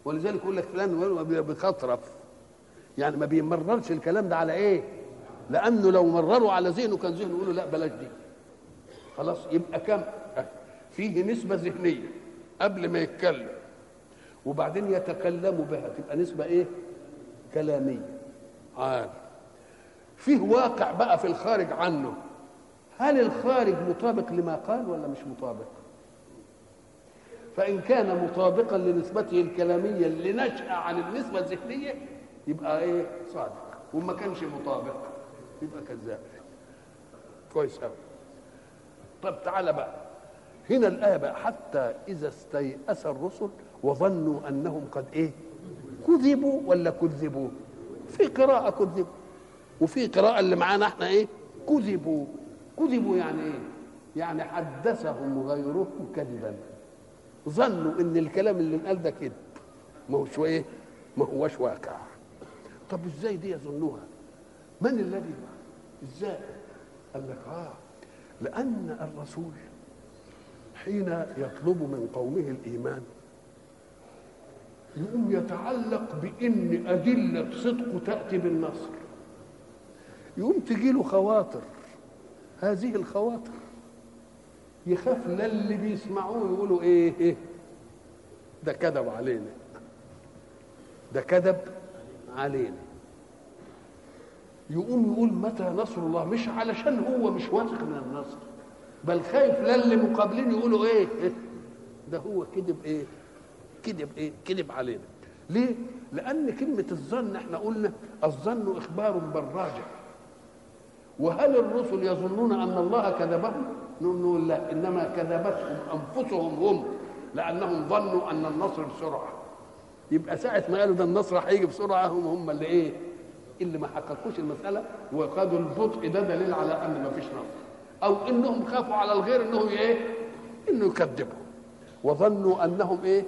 ولذلك يقول لك فلان بيخطرف، يعني ما بيمررش الكلام ده على ايه؟ لانه لو مرروا على ذهنه كان ذهنه يقول له لا بلاش دي. خلاص يبقى كم فيه نسبه ذهنيه قبل ما يتكلم، وبعدين يتكلم بها تبقى نسبه ايه؟ كلاميه. عادي. فيه واقع بقى في الخارج عنه، هل الخارج مطابق لما قال ولا مش مطابق؟ فإن كان مطابقا لنسبته الكلامية اللي نشأ عن النسبة الذهنية يبقى إيه؟ صادق، وما كانش مطابق يبقى كذاب. كويس أوي. طب تعالى بقى هنا الآية بقى، حتى إذا استيأس الرسل وظنوا أنهم قد إيه؟ كذبوا ولا كذبوا؟ في قراءة كذبوا، وفي قراءة اللي معانا احنا إيه؟ كذبوا. كذبوا يعني إيه؟ يعني حدثهم غيرهم كذبا، ظنوا ان الكلام اللي انقال ده كذب، ما هوش ايه؟ ما هوش واقع. طب ازاي دي يظنوها؟ من الذي؟ ازاي؟ قال لك لان الرسول حين يطلب من قومه الايمان يقوم يتعلق بان ادله صدقه تاتي بالنصر، يقوم تجي له خواطر، هذه الخواطر يخاف لا اللي بيسمعوه يقولوا ايه ده كذب علينا، ده كذب علينا. يقوم يقول متى نصر الله، مش علشان هو مش واثق من النصر، بل خايف لا اللي مقابلين يقولوا ايه ده هو كذب ايه، كذب علينا. ليه؟ لان كلمه الظن احنا قلنا الظن اخبار بالراجع، وهل الرسل يظنون ان الله كذبهم؟ نقول لا، انما كذبتهم انفسهم هم، لانهم ظنوا ان النصر بسرعه. يبقى ساعه ما قالوا ده النصر هيجي بسرعه هم اللي ايه؟ اللي ما حققوش المساله وخدوا البطء، ده دليل على ان ما فيش نصر، او انهم خافوا على الغير انه ايه؟ انه يكذبوا. وظنوا انهم ايه؟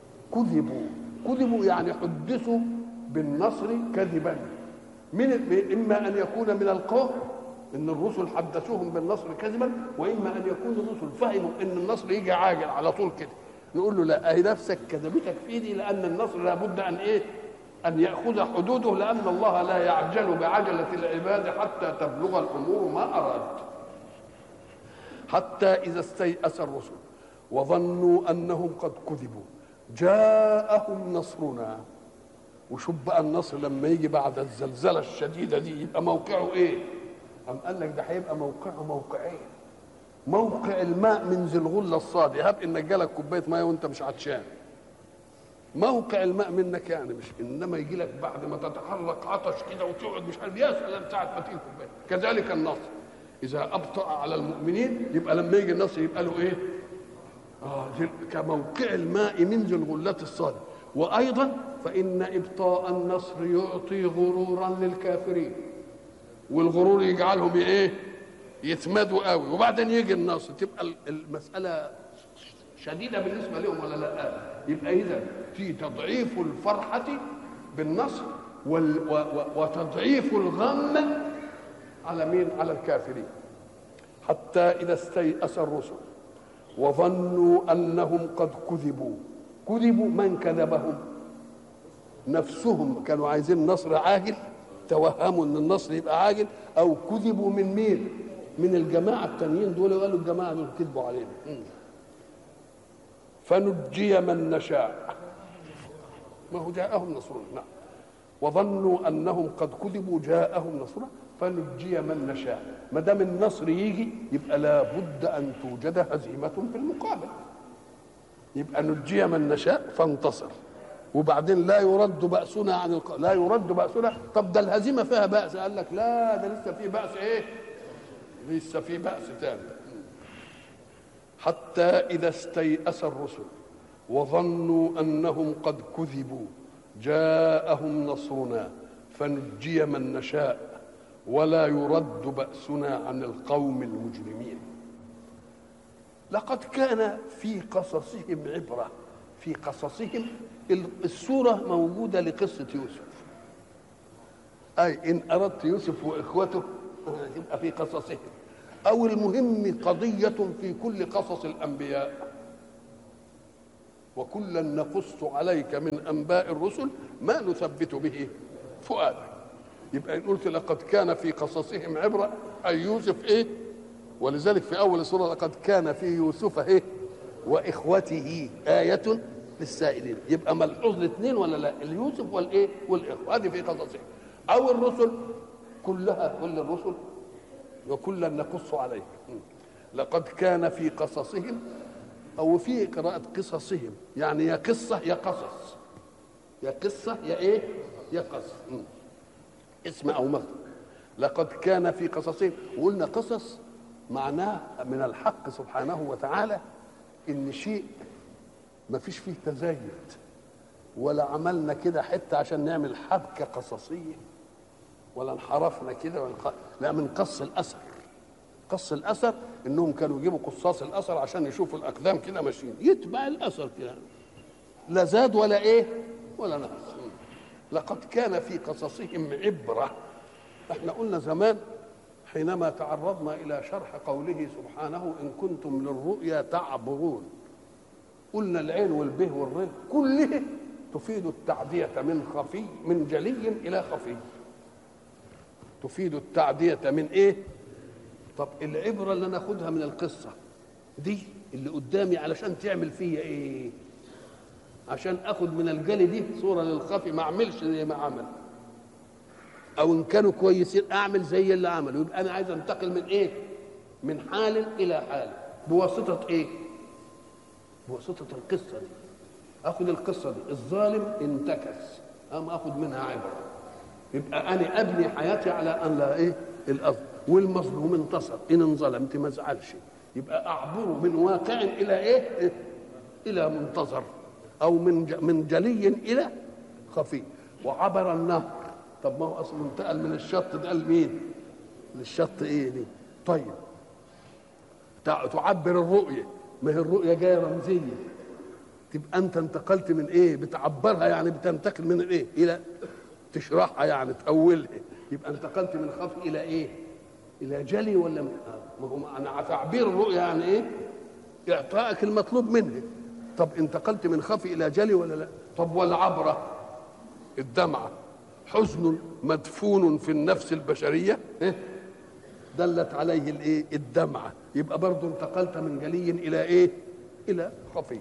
كذبوا يعني حدثوا بالنصر كذبا، من اما ان يكون من القوم ان الرسل حدثوهم بالنصر كذبا، واما ان يكون الرسل فهموا ان النصر يجي عاجل على طول كده. نقول له لا، اهي نفسك كذبتك في دي، لان النصر لابد ان ايه؟ ان ياخذ حدوده، لان الله لا يعجل بعجله العباد حتى تبلغ الامور ما اراد. حتى اذا استيأس الرسل وظنوا انهم قد كذبوا جاءهم نصرنا. وشوف بقى النصر لما يجي بعد الزلزله الشديده دي يبقى موقعه ايه؟ قال لك ده هيبقى موقعه موقعين. موقع الماء من ذي الغله الصادي، هب انك جالك كوبايه ميه وانت مش عطشان، موقع الماء منك يعني مش، انما يجي لك بعد ما تتحرك عطش كده وتقعد مش عارف، يا سلام ساعه ما تيجي كوبايه. كذلك النصر اذا ابطأ على المؤمنين يبقى لما يجي النصر يبقى له ايه؟ كموقع الماء من ذي الغله الصادي. وايضا فان ابطاء النصر يعطي غرورا للكافرين، والغرور يجعلهم ايه؟ يتمادوا قوي، وبعدين يجي النصر تبقى المساله شديده بالنسبه لهم ولا لا؟ يبقى اذا في تضعيف الفرحه بالنصر وتضعيف الغم على مين؟ على الكافرين. حتى اذا استيأس الرسل وظنوا انهم قد كذبوا. من كذبهم؟ نفسهم كانوا عايزين نصر عاجل، توهموا ان النصر يبقى عاجل، او كذبوا من مين؟ من الجماعه التانيين دول، قالوا الجماعه دول كذبوا علينا. فنجي من نشاء، ما هو جاءهم نصرنا. نعم. وظنوا انهم قد كذبوا جاءهم نصرنا فنجي من نشاء. ما دام النصر يجي يبقى لابد ان توجد هزيمه في المقابل، يبقى نجي من نشاء فانتصر. وبعدين لا يرد بأسنا عن لا يرد بأسنا. طب ده الهزيمة فيها بأس، قال لك لا، ده لسه في بأس ايه؟ لسه في بأس تاني. حتى إذا استيأس الرسل وظنوا أنهم قد كذبوا جاءهم نصرنا فنجي من نشاء ولا يرد بأسنا عن القوم المجرمين. لقد كان في قصصهم عبرة. في قصصهم السورة موجودة لقصة يوسف، أي إن أردت يوسف وإخوته يبقى في قصصهم، أو المهم قضية في كل قصص الأنبياء. وكلا نقص عليك من انباء الرسل ما نثبت به فؤادك. يبقى ان قلت لقد كان في قصصهم عبره اي يوسف ايه، ولذلك في اول السوره لقد كان في يوسف ايه واخوته ايه للسائلين. يبقى ملحوظ الاثنين ولا لا؟ اليوسف والايه والاخوه، هذه في قصصهم. او الرسل كلها، كل الرسل وكلا نقص عليك. لقد كان في قصصهم، او في قراءه قصصهم، يعني يا قصه يا قصص، يا قصه يا ايه يا قصص، اسم او مصدر. لقد كان في قصصهم، وقلنا قصص معناه من الحق سبحانه وتعالى ان شيء ما فيش فيه تزايد، ولا عملنا كده حتى عشان نعمل حبكه قصصيه، ولا انحرفنا كده لا، من قص الاثر. قص الاثر انهم كانوا يجيبوا قصاص الاثر عشان يشوفوا الاقدام كده ماشيين، يتبع الاثر كده، لا زاد ولا ايه ولا نقص. لقد كان في قصصهم عبره. احنا قلنا زمان حينما تعرضنا الى شرح قوله سبحانه ان كنتم للرؤيا تعبرون، قلنا العين والبه والر كله تفيد التعدية من خفي، من جلي الى خفي، تفيد التعدية من ايه؟ طب العبرة اللي ناخدها من القصة دي اللي قدامي علشان تعمل فيا ايه؟ عشان اخد من الجلي دي صورة للخفي، ما اعملش زي ما عمل، او ان كانوا كويسين اعمل زي اللي عملوا. يبقى انا عايز انتقل من ايه؟ من حال الى حال بواسطة ايه؟ بواسطة القصة دي. اخد القصة دي، الظالم انتكس اخد منها عبرة، يبقى انا ابني حياتي على ان لا ايه الأرض، والمظلوم انتصر، ان انظلمت ما ازعلش، يبقى اعبر من واقع الى ايه؟ الى منتظر، او من جلي الى خفي. وعبر النهر، طب ما هو اصلا انتقل من الشط ده لمين؟ للشط ايه دي؟ طيب تعبر الرؤيه، ما هي الرؤيه جايه رمزيه، تبقى انت انتقلت من ايه؟ بتعبرها يعني بتنتقل من الايه الى تشرحها، يعني تأولها، يبقى انتقلت من خفي الى ايه؟ الى جلي. ولا ما هو انا تعبير الرؤيا يعني ايه؟ اعطائك المطلوب منه. طب انتقلت من خفي الى جلي ولا لا؟ طب والعبره الدمعه، حزن مدفون في النفس البشريه إيه؟ دلت عليه الايه؟ الدمعه، يبقى برضه انتقلت من جلي الى ايه؟ الى خفي.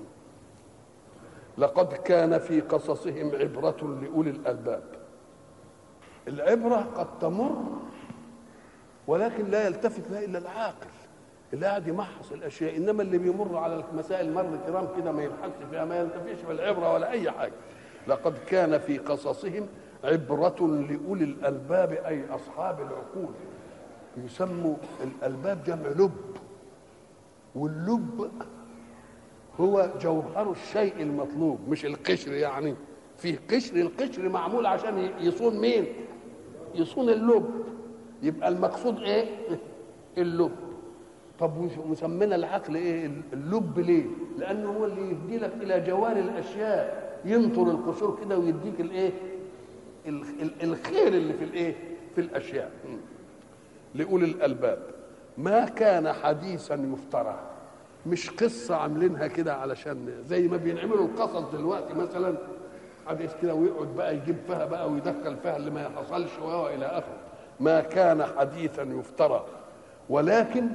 لقد كان في قصصهم عبرة لأولي الألباب. العبرة قد تمر ولكن لا يلتفت لها إلا العاقل اللي قاعد يمحص الأشياء، إنما اللي بيمر على المسائل مر كرام كده ما يبحثش فيها، ما يلتفتش بالعبرة ولا أي حاجة. لقد كان في قصصهم عبرة لأولي الألباب، أي أصحاب العقول. يسموا الألباب جمع لب، واللب هو جوهر الشيء المطلوب، مش القشر. يعني فيه قشر، القشر معمول عشان يصون مين؟ يصون اللب، يبقى المقصود ايه؟ اللب. طب وسمينا العقل ايه؟ اللب. ليه؟ لانه هو اللي يهدي لك الى جوار الاشياء، ينطر القشور كده ويديك الايه؟ الخير اللي في الايه؟ في الاشياء. لأولي الالباب. ما كان حديثا يفترى، مش قصة عاملينها كده علشان زي ما بينعملوا القصص دلوقتي، مثلا حديث كده ويقعد بقى يجيب فيها بقى ويدخل فيها اللي ما حصلش والى اخره. ما كان حديثا يفترى ولكن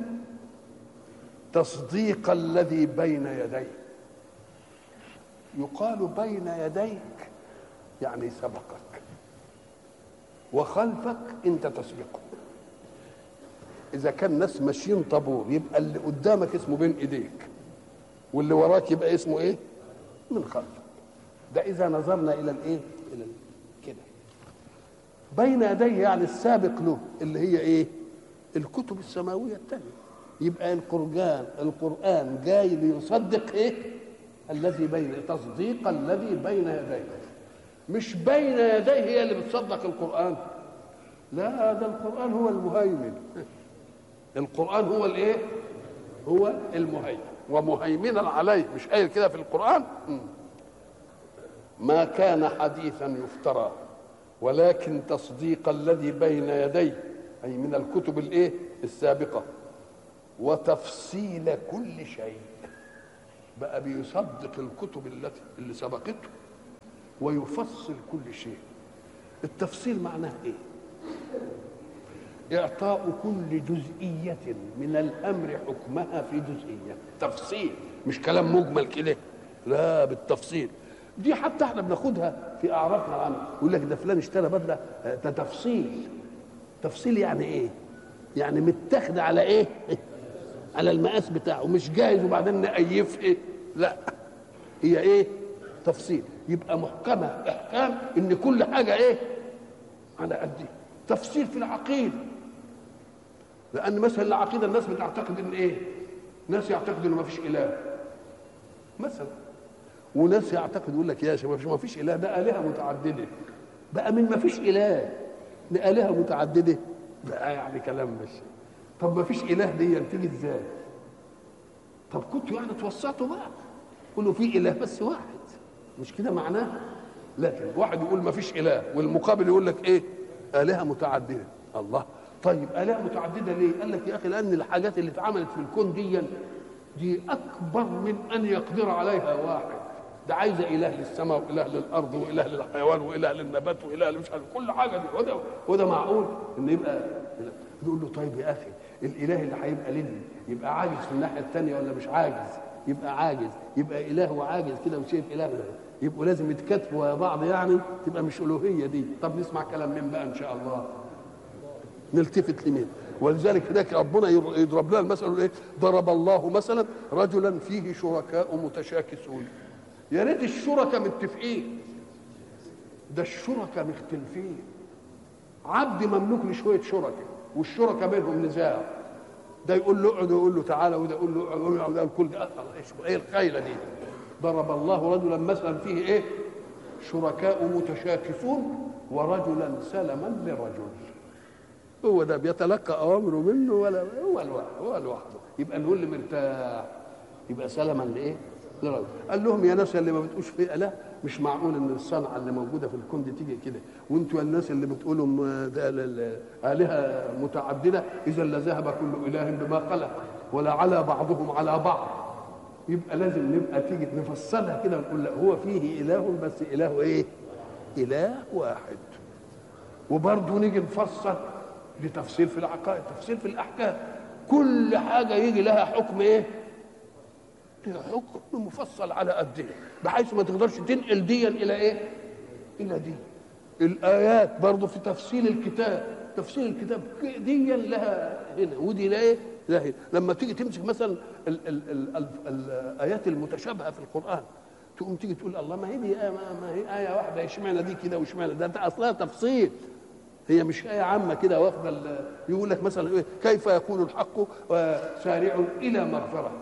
تصديق الذي بين يديه. يقال بين يديك يعني سبقك، وخلفك انت تسبقه. اذا كان ناس ماشيين طابور يبقى اللي قدامك اسمه بين ايديك، واللي وراك يبقى اسمه ايه؟ من خلفك. ده اذا نظرنا الى الايه؟ الى كده بين يديه، يعني السابق له اللي هي ايه؟ الكتب السماويه الثانيه. يبقى القران جاي ليصدق ايه؟ الذي بين، تصديق الذي بين يديه. مش بين يديه هي اللي بتصدق القران، لا، ده القران هو المهيمن. القرآن هو الايه؟ هو المهيمن ومهيمنا عليه، مش قايل كده في القرآن؟ ما كان حديثا يفترى ولكن تصديق الذي بين يديه، أي من الكتب الايه؟ السابقة، وتفصيل كل شيء. بقى بيصدق الكتب اللي سبقته ويفصل كل شيء. التفصيل معناه ايه؟ اعطاء كل جزئيه من الامر حكمها في جزئيه. تفصيل، مش كلام مجمل كده، لا، بالتفصيل. دي حتى احنا بناخدها في اعرافنا العامه، يقول لك ده فلان اشترى بدله، ده تفصيل. تفصيل يعني ايه؟ يعني متاخد على ايه؟ على المقاس بتاعه، مش جاهز وبعدين نقيف ايه، لا، هي ايه؟ تفصيل. يبقى محكمه احكام ان كل حاجه ايه؟ على قد. تفصيل في العقيده، لان مثلا العقيده الناس بتعتقد ان ايه؟ ناس يعتقد انه ما فيش اله مثلا، وناس يعتقد يقول لك يا شباب ما فيش اله، ده الهه متعدده. بقى من ما فيش اله لالهه متعدده، بقى يعني كلام مش. طب ما فيش اله دي تيجي ازاي؟ طب كنتوا يعني توسطوا بقى، قولوا في اله بس واحد، مش كده معناها؟ لكن واحد يقول ما فيش اله والمقابل يقول لك ايه؟ الهه متعدده. الله، طيب الهه متعدده ليه؟ قال لك يا اخي لان الحاجات اللي اتعملت في الكون دي اكبر من ان يقدر عليها واحد. ده عايزه اله للسماء واله للارض واله للحيوان واله للنبات واله مش عارف كل حاجه دي. وده معقول ان يبقى؟ نقول له طيب يا اخي الاله اللي هيبقى لنا يبقى عاجز في الناحيه الثانيه ولا مش عاجز؟ يبقى عاجز، يبقى اله وعاجز كده وشايف اله، يبقوا لازم يتكاتفوا يا بعض يعني، تبقى مش الوهيه دي. طب نسمع كلام مين بقى ان شاء الله؟ نلتفت لمين؟ ولذلك هناك ربنا يضرب لنا المثل ايه؟ ضرب الله مثلا رجلا فيه شركاء متشاكسون. يا ريت الشركاء متفقين، ده الشركاء مختلفين. عبد مملوك لشويه شركاء والشركاء بينهم نزاع، ده يقول له اقعد ويقول له تعالى، وده يقول له اقعد، وده الكل ده ايه الخيله دي؟ ضرب الله رجلا مثلا فيه ايه؟ شركاء متشاكسون ورجلا سلما لرجل. هو ده بيتلقى اوامره منه ولا هو لوحده؟ يبقى نقول اللي مرتاح يبقى سلما لايه؟ لرجل. قال لهم يا ناس اللي ما بتقولش في اله، مش معقول ان الصنعه اللي موجوده في الكون دي تيجي كده، وانتوا يا الناس اللي بتقولوا الهه متعدده، اذا لذهب كل اله بما خلق ولا على بعضهم على بعض. يبقى لازم نبقى تيجي نفصلها كده ونقول لا، هو فيه اله بس اله ايه؟ اله واحد. وبرضه نيجي نفصل لتفصيل في العقائد، تفصيل في الاحكام. كل حاجه يجي لها حكم ايه؟ لها حكم مفصل على قد ايه، بحيث ما تقدرش تنقل ديا الى ايه؟ الى دي. الايات برضه في تفصيل الكتاب، تفصيل الكتاب ديا لها هنا ودي لها ايه؟ لها هنا. لما تيجي تمسك مثلا الايات المتشابهه في القران، تقوم تيجي تقول الله ما هي دي ما هي ايه واحده، اشمعنى دي كده واشمعنى ده اصلها تفصيل، هي مش آية عامة كده واخدة. يقول لك مثلا إيه؟ كيف يكون الحق سارعوا إلى مغفرة،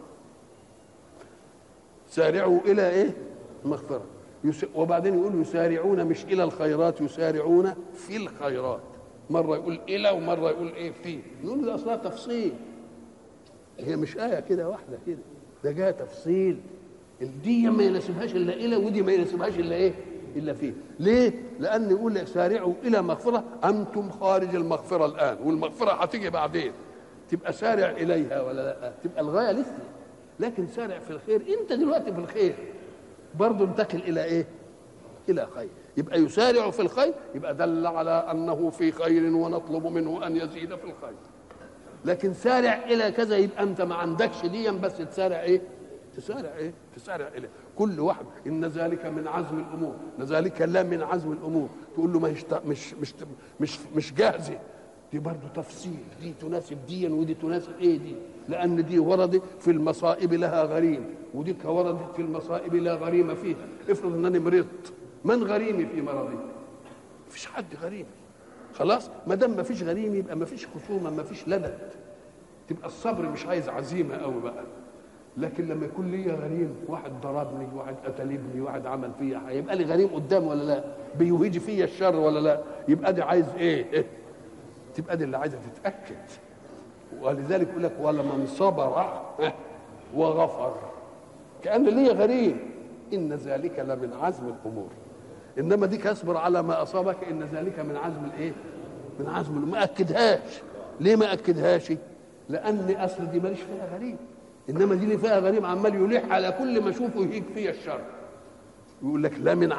سارعوا إلى إيه؟ مغفرة. وبعدين يقول يسارعون مش إلى الخيرات، يسارعون في الخيرات. مرة يقول إلى ومرة يقول إيه في. يقول ده أصلها تفصيل، هي مش آية كده واحدة كده، ده جاء تفصيل. دي ما يناسبهاش إلا إلى، ودي ما يناسبهاش إلا إيه؟ إلا فيه. ليه؟ لأن يقول لك سارعوا إلى مغفرة، أنتم خارج المغفرة الآن، والمغفرة هتيجي بعدين، تبقى سارع إليها ولا لا؟ تبقى الغاية لسه، لكن سارع في الخير. أنت دلوقتي في الخير برضه انتقل إلى إيه؟ إلى خير. يبقى يسارع في الخير، يبقى دل على أنه في خير ونطلب منه أن يزيد في الخير. لكن سارع إلى كذا، يبقى أنت ما عندكش ديا، بس تسارع إيه؟ تسارع ايه؟ تسارع اليه. كل واحد ان ذلك من عزم الامور، ذلك لا من عزم الامور. تقول له ما مش جاهزه، دي برضه تفصيل، دي تناسب دي ودي تناسب ايه دي، لان دي وردت في المصائب لها غريم، ودي وردت في المصائب لا غريم فيها. افرض انني مرضت، من غريمي في مرضي؟ مفيش حد غريم. خلاص، ما دام مفيش غريم يبقى مفيش خصومه، مفيش لدد، تبقى الصبر مش عايز عزيمه قوي بقى. لكن لما يكون لي غريم، واحد ضربني، واحد قتل ابني، واحد عمل فيا، هيبقى لي غريم قدام ولا لا؟ بيهيج فيا الشر ولا لا؟ يبقى دي عايز ايه؟ تبقى دي اللي عايزه تتاكد. ولذلك يقول لك ولمن صبر وغفر، كأن لي غريم، ان ذلك لمن عزم الامور. انما ديك اصبر على ما اصابك، ان ذلك من عزم الايه؟ من عزم. ما اكدهاش. ليه ما اكدهاش؟ لان اصل دي ماليش فيها غريم، انما دي اللي فيها غريب عمال يلح على كل ما اشوفه يهيج فيا الشر، يقول لك لا من